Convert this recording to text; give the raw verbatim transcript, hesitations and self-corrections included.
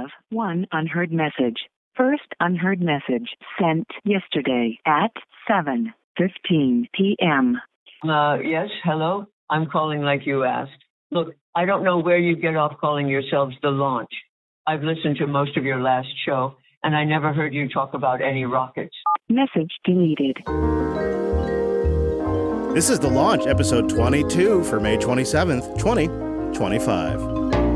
have one unheard message. First unheard message sent yesterday at seven fifteen p.m. Uh, yes, hello? I'm calling like you asked. Look, I don't know where you get off calling yourselves The Launch. I've listened to most of your last show, and I never heard you talk about any rockets. Message deleted. This is The Launch, episode twenty-two for May twenty-seventh, twenty twenty-five.